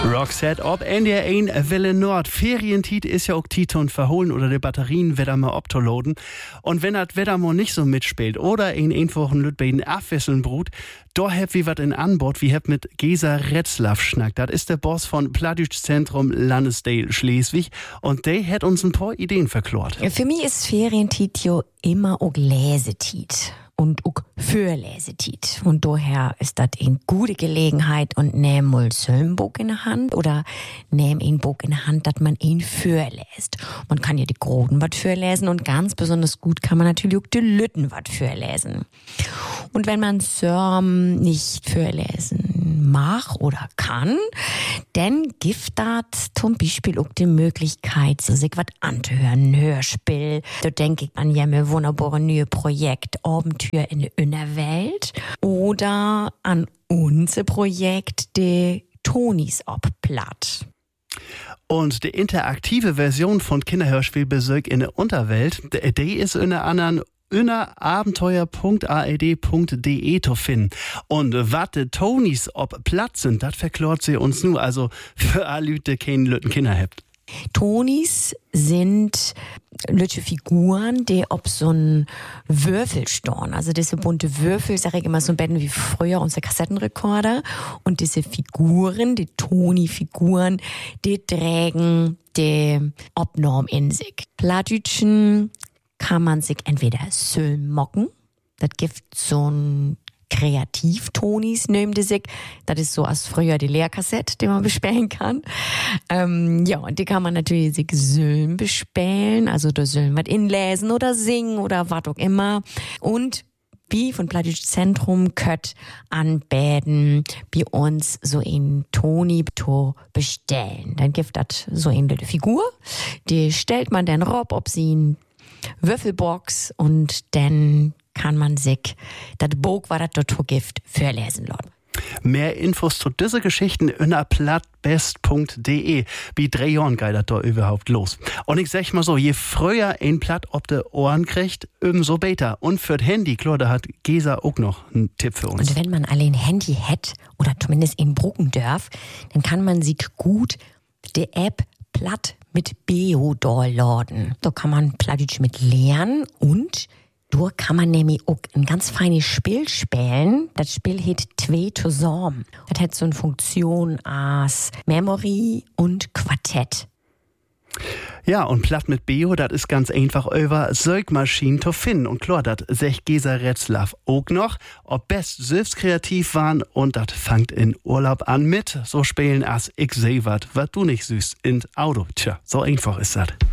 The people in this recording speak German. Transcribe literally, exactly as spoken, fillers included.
Roxette ob N D R eins Welle Nord. Ferientiet ist ja auch Titon verholen oder die Batterien wieder mal abzuladen. Und wenn das Wetter mal nicht so mitspielt oder in einfachen Lütbeiden abwechseln brut, da habt wir was in Anbord. Wir habt mit Gesa Retzlaff schnackt. Das ist der Boss von Plattdeutsch-Zentrum Landesdale Schleswig. Und der hat uns ein paar Ideen verklort. Für mich ist Ferientiet jo immer auch Lesetiet. Und auch Fürlesetit. Und daher ist das eine gute Gelegenheit und nehm mal so ein Buch in der Hand oder nehm ein Buch in der Hand, dass man ihn fürläst. Man kann ja die Groten was fürlesen und ganz besonders gut kann man natürlich auch die Lütten was fürlesen. Und wenn man so nicht fürlesen mag oder kann, dann gibt das zum Beispiel auch die Möglichkeit, sich was anzuhören, ein Hörspiel. Da denke ich an ja mir wunderbare neue Projekt, Abenteuer in der Innerwelt oder an unser Projekt, die Tonis ob Platt. Und die interaktive Version von Kinderhörspielbesuch in der Unterwelt, die ist in der anderen unter abenteuer punkt a l d punkt d e zu finden. Und was die Tonis ob Platt sind, das verklort sie uns nur. Also für alle Leute, die keine Lütten Kinder habt. Tonis sind lütsche Figuren, die ob so ein Würfel storn. Also diese bunte Würfel, sag ich immer so ein Betten wie früher unser Kassettenrekorder. Und diese Figuren, die Toni-Figuren, die tragen die Obnorm in sich. Plattdütschen kann man sich entweder söll mocken. Das gibt so ein Kreativ-Tonis, nehmen die sich. Das ist so als früher die Leerkassette, die man bespähen kann. Ähm, ja, und die kann man natürlich sich Söllen bespähen, also da sollen was inlesen oder singen oder was auch immer. Und wie von Plattdeutsch-Zentrum könnt anbeten, bei uns so ein Toni to bestellen. Dann gibt das so eine Figur, die stellt man dann rob, ob sie ein Würfelbox und dann kann man sich das Buch, was das dort gibt, verlesen lassen. Mehr Infos zu diesen Geschichten unter plattbest punkt d e. Wie drei Jahren geht das da überhaupt los. Und ich sag mal so, je früher ein Platt ob de Ohren kriegt, umso besser. Und für das Handy, klar, da hat Gesa auch noch einen Tipp für uns. Und wenn man alle ein Handy hat oder zumindest in brucken darf, dann kann man sich gut die App Platt mit Beo downloaden. Da kann man Plattdeutsch mit lernen und da kann man nämlich auch ein ganz feines Spiel spielen. Das Spiel heißt Zwei zusammen. Das hat so eine Funktion als Memory und Quartett. Ja, und Platt mit Beo, das ist ganz einfach über Sögmaschinen zu finden. Und klar, das sech Gesa Retzlaff auch noch, ob best selbst kreativ waren und das fangt in Urlaub an mit so spielen als ich seh wat, wat du nicht süß in Auto. Tja, so einfach ist das.